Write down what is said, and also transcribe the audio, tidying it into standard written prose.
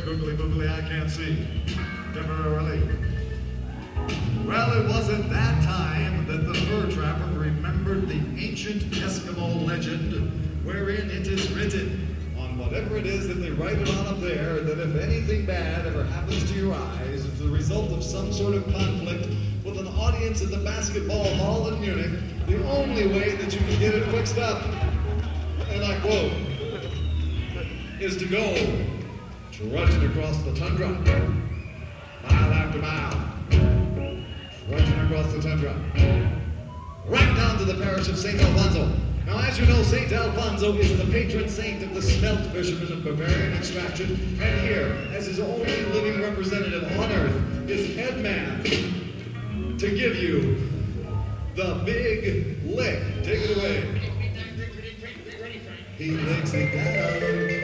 googly moogly, I can't see. Temporarily. Well, it was at that time that the fur trapper remembered the ancient Eskimo legend wherein it is written on whatever it is that they write it on up there that if anything bad ever happens to your eyes as a result of some sort of conflict with an audience at the basketball hall in Munich, the only way that you can get it fixed up, and I quote, is to go trudging across the tundra, mile after mile, trudging across the tundra, right down to the parish of St. Alfonso. Now, as you know, St. Alfonso is the patron saint of the smelt fishermen of Bavarian extraction, and here, as his only living representative on Earth, is Headman to give you the big lick. Take it away. He licks it down.